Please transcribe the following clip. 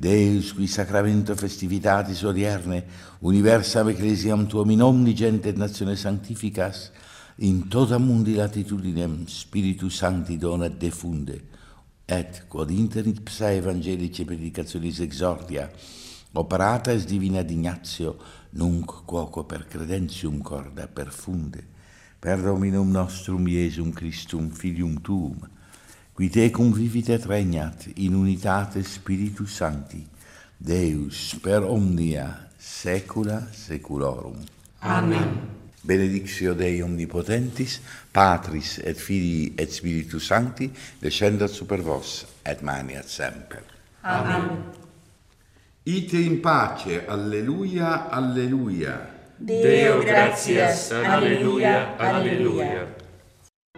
Deus, qui sacramento festivitatis odierne, universam ecclesiam tuum in omni gente et natione sanctificas, in tota mundi latitudinem Spiritus Sancti donat defunde, et quod inter ipsa evangelici predicationis exordia, operata est divina dignatio, nunc quoque per credentium corda perfunde, per Dominum nostrum Iesum Christum Filium Tuum, qui tecum vivit et regnat in unitate Spiritus Sancti, Deus per omnia saecula saeculorum. Amen. Benedictio Dei omnipotentis, Patris et Filii et Spiritus Sancti, descendat super vos et maniat semper. Amen. Ite in pace, alleluia, alleluia. Deo gratias, alleluia, alleluia.